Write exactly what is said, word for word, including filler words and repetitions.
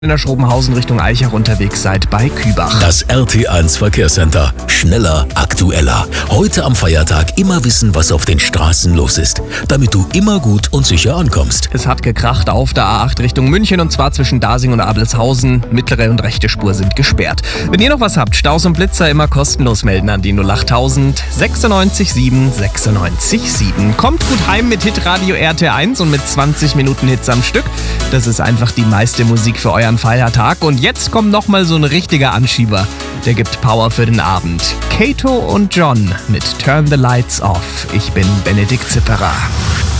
in der Schrobenhausen Richtung Eichach unterwegs seid bei Kübach. Das R T eins Verkehrscenter. Schneller, aktueller. Heute am Feiertag immer wissen, was auf den Straßen los ist, damit du immer gut und sicher ankommst. Es hat gekracht auf der A acht Richtung München und zwar zwischen Dasing und Abelshausen. Mittlere und rechte Spur sind gesperrt. Wenn ihr noch was habt, Staus und Blitzer immer kostenlos melden an die null achttausend sechsundneunzig sieben sechsundneunzig sieben. Kommt gut heim mit Hitradio R T eins und mit zwanzig Minuten Hits am Stück. Das ist einfach die meiste Musik für euren Feiertag. Und jetzt kommt nochmal so ein richtiger Anschieber. Der gibt Power für den Abend. Kato und John mit Turn the Lights Off. Ich bin Benedikt Zipperer.